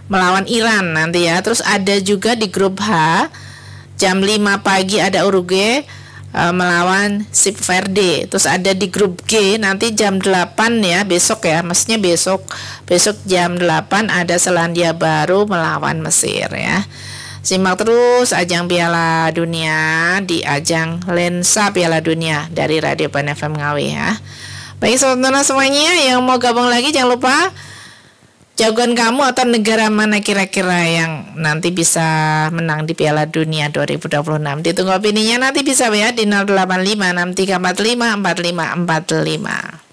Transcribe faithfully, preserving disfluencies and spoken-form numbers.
melawan Iran nanti ya. Terus ada juga di grup H jam lima pagi ada Uruguay uh, melawan Cape Verde. Terus ada di grup G nanti jam delapan ya, besok ya, maksudnya besok besok jam delapan ada Selandia Baru melawan Mesir ya. Simak terus ajang Piala Dunia di ajang Lensa Piala Dunia dari Radio Ban F M Ngawi ya. Baik saudara semuanya yang mau gabung lagi, jangan lupa jagoan kamu atau negara mana kira-kira yang nanti bisa menang di Piala Dunia dua ribu dua puluh enam. Ditunggu opininya nanti bisa ya di nol delapan lima enam tiga empat lima empat lima empat lima.